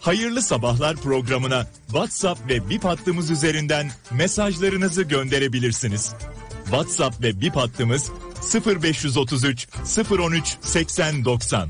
Hayırlı Sabahlar programına WhatsApp ve Bip hattımız üzerinden mesajlarınızı gönderebilirsiniz. WhatsApp ve Bip hattımız 0533 013 80 90.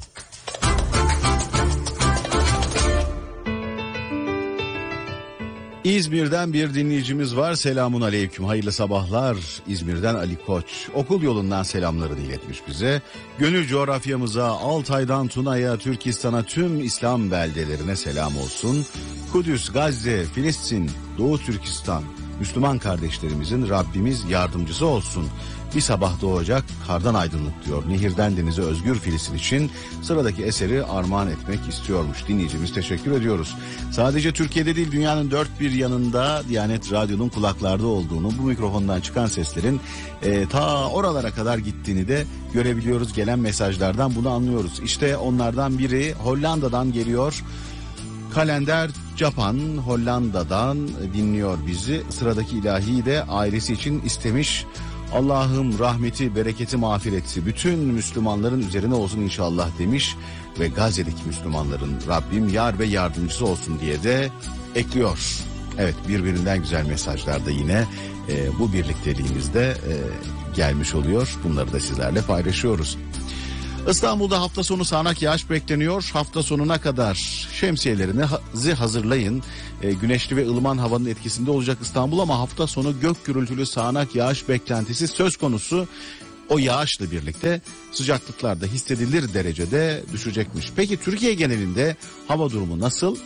İzmir'den bir dinleyicimiz var. Selamun aleyküm. Hayırlı sabahlar. İzmir'den Ali Koç. Okul yolundan selamlarını iletmiş bize. Gönül coğrafyamıza, Altay'dan Tuna'ya, Türkistan'a, tüm İslam beldelerine selam olsun. Kudüs, Gazze, Filistin, Doğu Türkistan, Müslüman kardeşlerimizin Rabbimiz yardımcısı olsun. Bir sabah doğacak kardan aydınlık diyor. Nehirden denize özgür Filistin için sıradaki eseri armağan etmek istiyormuş. Dinleyicimiz, teşekkür ediyoruz. Sadece Türkiye'de değil, dünyanın dört bir yanında Diyanet Radyo'nun kulaklarda olduğunu, bu mikrofondan çıkan seslerin ta oralara kadar gittiğini de görebiliyoruz. Gelen mesajlardan bunu anlıyoruz. İşte onlardan biri Hollanda'dan geliyor. Kalender Japan Hollanda'dan dinliyor bizi. Sıradaki ilahiyi de ailesi için istemiş. Allah'ım rahmeti, bereketi, mağfireti bütün Müslümanların üzerine olsun inşallah demiş ve Gazze'deki Müslümanların Rabbim yar ve yardımcısı olsun diye de ekliyor. Evet, birbirinden güzel mesajlar da yine bu birlikteliğimizde gelmiş oluyor. Bunları da sizlerle paylaşıyoruz. İstanbul'da hafta sonu sağanak yağış bekleniyor. Hafta sonuna kadar şemsiyelerinizi hazırlayın. Güneşli ve ılıman havanın etkisinde olacak İstanbul ama hafta sonu gök gürültülü sağanak yağış beklentisi söz konusu. O yağışla birlikte sıcaklıklar da hissedilir derecede düşecekmiş. Peki Türkiye genelinde hava durumu nasıl?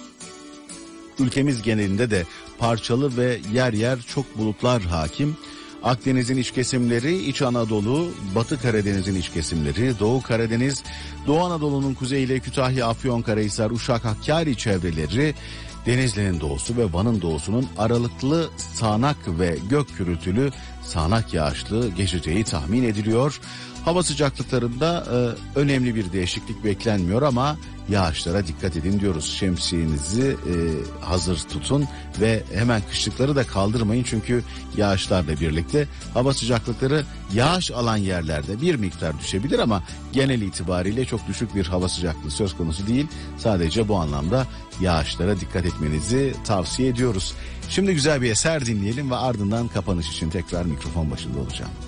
Ülkemiz genelinde de parçalı ve yer yer çok bulutlar hakim. Akdeniz'in iç kesimleri, İç Anadolu, Batı Karadeniz'in iç kesimleri, Doğu Karadeniz, Doğu Anadolu'nun kuzeyiyle Kütahya, Afyonkarahisar, Uşak, Hakkari çevreleri, Denizli'nin doğusu ve Van'ın doğusunun aralıklı sağanak ve gök gürültülü sağanak yağışlı geçeceği tahmin ediliyor. Hava sıcaklıklarında önemli bir değişiklik beklenmiyor ama yağışlara dikkat edin diyoruz. Şemsiyenizi hazır tutun ve hemen kışlıkları da kaldırmayın. Çünkü yağışlarla birlikte hava sıcaklıkları yağış alan yerlerde bir miktar düşebilir ama genel itibariyle çok düşük bir hava sıcaklığı söz konusu değil. Sadece bu anlamda yağışlara dikkat etmenizi tavsiye ediyoruz. Şimdi güzel bir eser dinleyelim ve ardından kapanış için tekrar mikrofon başında olacağım.